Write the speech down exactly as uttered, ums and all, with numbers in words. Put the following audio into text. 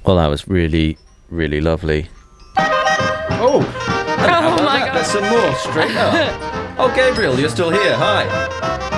Well, that was really, really lovely. Oh, hey, how Oh about my that? God. There's some more straight up. Oh, Gabriel, you're still here. Hi.